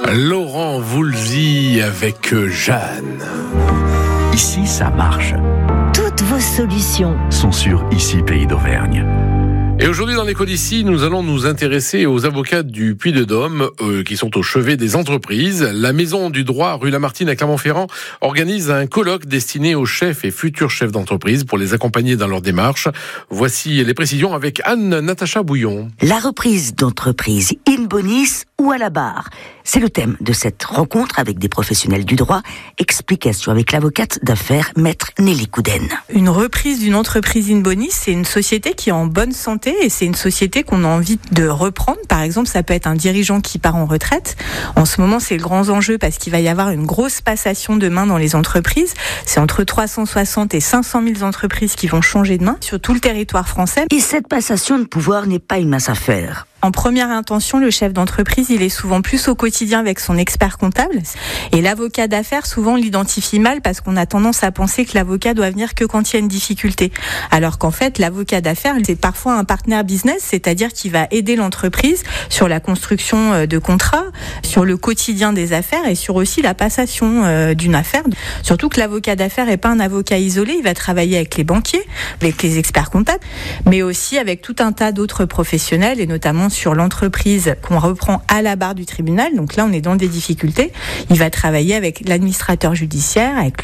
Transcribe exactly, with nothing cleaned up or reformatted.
Laurent Voulzy avec Jeanne. Ici, ça marche. Toutes vos solutions Sont sur Ici, Pays d'Auvergne. Et aujourd'hui dans l'école d'ici, nous allons nous intéresser aux avocats du Puy-de-Dôme euh, qui sont au chevet des entreprises. La Maison du Droit, rue Lamartine à Clermont-Ferrand, organise un colloque destiné aux chefs et futurs chefs d'entreprise pour les accompagner dans leur démarche. Voici les précisions avec Anne-Natacha Bouillon. La reprise d'entreprise in bonis ou à la barre. C'est le thème de cette rencontre avec des professionnels du droit. Explication avec l'avocate d'affaires Maître Nelly Couden. Une reprise d'une entreprise in bonis, c'est une société qui est en bonne santé et c'est une société qu'on a envie de reprendre. Par exemple, ça peut être un dirigeant qui part en retraite. En ce moment, c'est le grand enjeu parce qu'il va y avoir une grosse passation de main dans les entreprises. C'est entre trois cent soixante et cinq cent mille entreprises qui vont changer de main sur tout le territoire français. Et cette passation de pouvoir n'est pas une mince affaire. En première intention, le chef d'entreprise, il est souvent plus au quotidien avec son expert comptable. Et l'avocat d'affaires, souvent, on l'identifie mal parce qu'on a tendance à penser que l'avocat doit venir que quand il y a une difficulté. Alors qu'en fait, l'avocat d'affaires, c'est parfois un partenaire business, c'est-à-dire qu'il va aider l'entreprise sur la construction de contrats, sur le quotidien des affaires et sur aussi la passation d'une affaire. Surtout que l'avocat d'affaires n'est pas un avocat isolé, il va travailler avec les banquiers, avec les experts comptables, mais aussi avec tout un tas d'autres professionnels et notamment sur l'entreprise qu'on reprend à la barre du tribunal. Donc là, on est dans des difficultés. Il va travailler avec l'administrateur judiciaire, avec